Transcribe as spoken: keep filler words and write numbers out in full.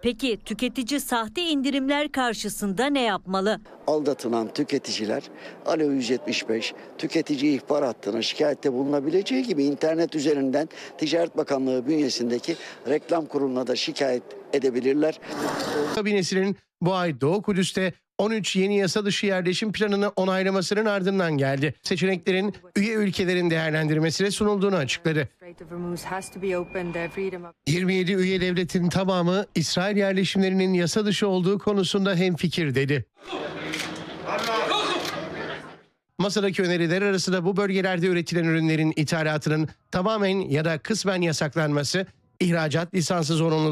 Peki tüketici sahte indirimler karşısında ne yapmalı? Aldatılan tüketiciler Alo yüz yetmiş beş tüketici ihbar hattına şikayette bulunabileceği gibi internet üzerinden Ticaret Bakanlığı bünyesindeki reklam kuruluna da şikayet edebilirler. Kabinesinin bu ay Doğu Kudüs'te on üç yeni yasa dışı yerleşim planını onaylamasının ardından geldi. Seçeneklerin üye ülkelerin değerlendirmesine sunulduğunu açıkladı. yirmi yedi üye devletin tamamı İsrail yerleşimlerinin yasa dışı olduğu konusunda hemfikir dedi. Masadaki öneriler arasında bu bölgelerde üretilen ürünlerin ithalatının tamamen ya da kısmen yasaklanması, ihracat lisansı zorunluluğu